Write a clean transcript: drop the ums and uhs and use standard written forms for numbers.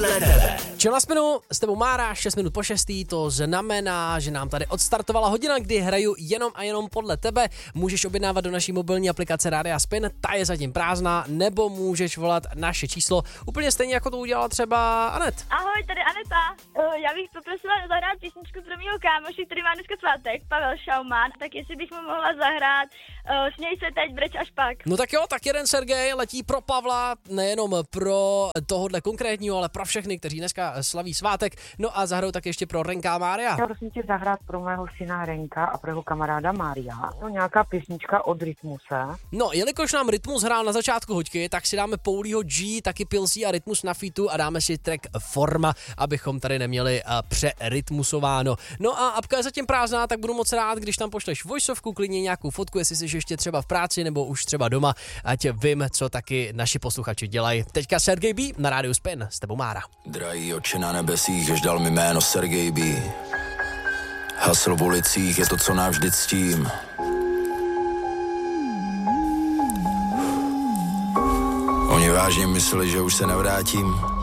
podle tebe. Čel na spinu, s tebou Mára, 6 minut po 6, to znamená, že nám tady odstartovala hodina, kdy hraju jenom a jenom podle tebe. Můžeš objednávat do naší mobilní aplikace Rádia Spin, ta je zatím prázdná, nebo můžeš volat naše číslo, úplně stejně jako to udělala třeba Anet. Ahoj, tady Aneta. Já bych poprosila zahrát písničku pro mýho kámoši, který má dneska svátek, Pavel Šauman, tak jestli bych mu mohla zahrát Směj se teď, breč až pak. No tak jo, tak jeden Sergej letí pro Pavla, nejenom pro tohohle konkrétního, ale pro všechny, kteří dneska slaví svátek. No a zahrajou tak ještě pro Renka a Mária. Já prosím tě zahrát pro mého syna Renka a pro jeho kamaráda Mária. To nějaká písnička od Rytmuse. No, jelikož nám Rytmus hrál na začátku hoďky, tak si dáme Paulího G, taky Pilsy a Rytmus na featu a dáme si track Forma, abychom tady neměli přerytmusováno. No a apka je zatím prázdná, tak budu moc rád, když tam pošleš voiceovku, klidně nějakou fotku, jestli jsi ještě třeba v práci nebo už třeba doma, ať vím, co taky naši posluchači dělají. Teďka Sergej B na rádiu Spin, s tebou Mára. Drahý oči na nebesích, jež dal mi jméno Sergej B. Hasl v ulicích, je to, co navždy ctím. Oni vážně mysleli, že už se nevrátím.